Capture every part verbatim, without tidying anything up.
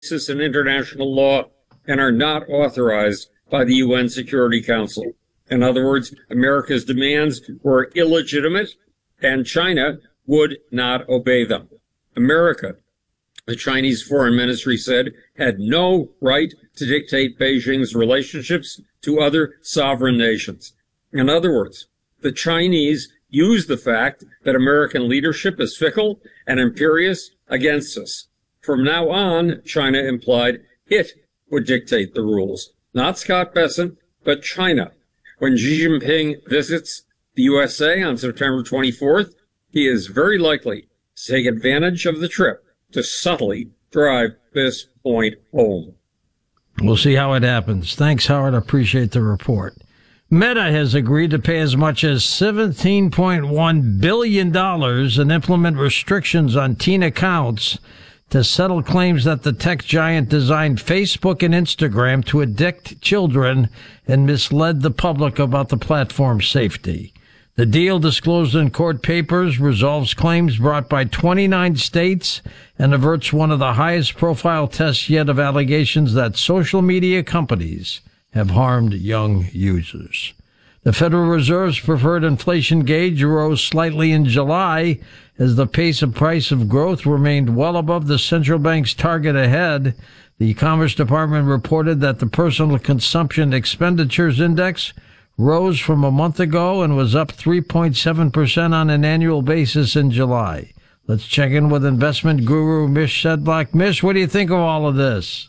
basis in international law and are not authorized by the U N Security Council. In other words, America's demands were illegitimate, and China would not obey them. America, the Chinese Foreign Ministry said, had no right to dictate Beijing's relationships to other sovereign nations. In other words, the Chinese used the fact that American leadership is fickle and imperious against us. From now on, China implied it would dictate the rules. Not Scott Bessent, but China. When Xi Jinping visits the U S A on September twenty-fourth, he is very likely to take advantage of the trip to subtly drive this point home. We'll see how it happens. Thanks, Howard. I appreciate the report. Meta has agreed to pay as much as seventeen point one billion dollars and implement restrictions on teen accounts to settle claims that the tech giant designed Facebook and Instagram to addict children and misled the public about the platform's safety. The deal, disclosed in court papers, resolves claims brought by twenty-nine states and averts one of the highest profile tests yet of allegations that social media companies have harmed young users. The Federal Reserve's preferred inflation gauge rose slightly in July as the pace of price of growth remained well above the central bank's target ahead. The Commerce Department reported that the Personal Consumption Expenditures Index rose from a month ago and was up three point seven percent on an annual basis in July. Let's check in with investment guru Mish Sedlak. Mish, what do you think of all of this?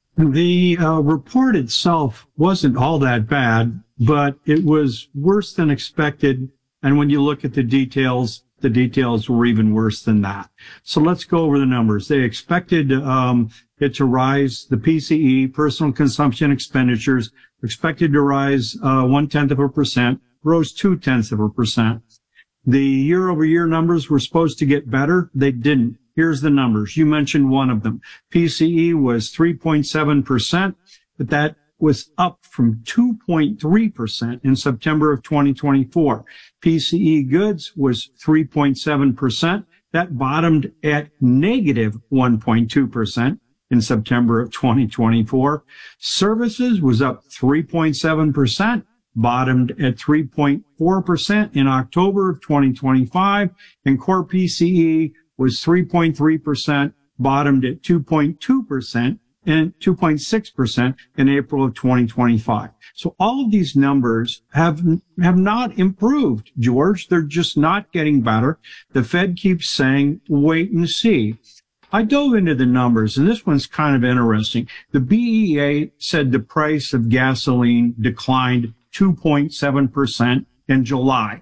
The uh, report itself wasn't all that bad, but it was worse than expected. And when you look at the details, the details were even worse than that. So let's go over the numbers. They expected um, it to rise, the P C E, personal consumption expenditures, expected to rise uh, one-tenth of a percent, rose two-tenths of a percent. The year-over-year numbers were supposed to get better. They didn't. Here's the numbers. You mentioned one of them. P C E was three point seven percent, but that was up from two point three percent in September of twenty twenty-four. P C E goods was three point seven percent. That bottomed at negative one point two percent in September of twenty twenty-four. Services was up three point seven percent, bottomed at three point four percent in October of twenty twenty-five, and core P C E was three point three percent, bottomed at two point two percent and two point six percent in April of twenty twenty-five. So all of these numbers have have not improved, George. They're just not getting better. The Fed keeps saying, wait and see. I dove into the numbers, and this one's kind of interesting. The B E A said the price of gasoline declined two point seven percent in July.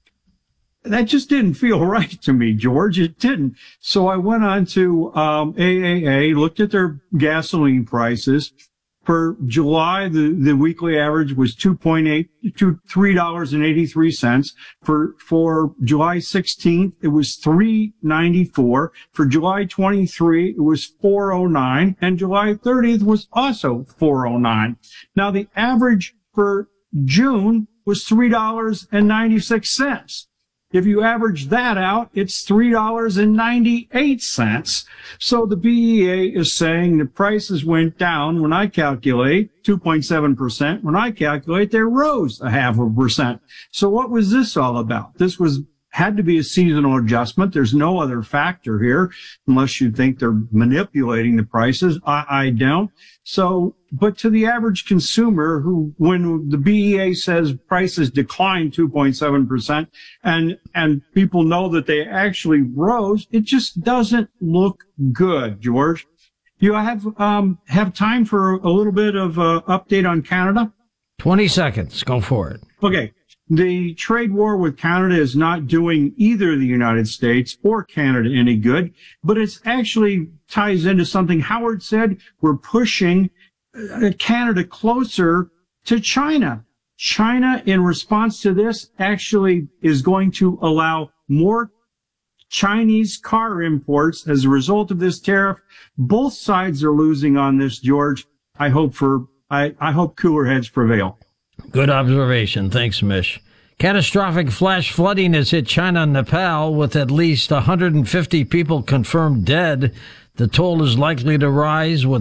That just didn't feel right to me, George. It didn't. So I went on to um, A A A, looked at their gasoline prices. For July, the, the weekly average was two point eight to three dollars and eighty-three cents. For, for July sixteenth, it was three ninety-four. For July twenty-three, it was four oh nine. And July thirtieth was also four oh nine. Now, the average for June was three dollars and ninety-six cents. If you average that out, it's three dollars and ninety-eight cents. So the B E A is saying the prices went down. When I calculate two point seven percent, when I calculate they rose a half a percent. So what was this all about? This was had to be a seasonal adjustment. There's no other factor here, unless you think they're manipulating the prices. I, I don't. So, but to the average consumer who, when the B E A says prices declined two point seven percent and, and people know that they actually rose, it just doesn't look good, George. You have, um, have time for a little bit of uh update on Canada? twenty seconds. Go for it. Okay. The trade war with Canada is not doing either the United States or Canada any good, but it's actually ties into something Howard said. We're pushing Canada closer to China. China, in response to this, actually is going to allow more Chinese car imports as a result of this tariff. Both sides are losing on this, George. I hope for, I, I hope cooler heads prevail. Good observation. Thanks, Mish. Catastrophic flash flooding has hit China and Nepal, with at least one hundred fifty people confirmed dead. The toll is likely to rise with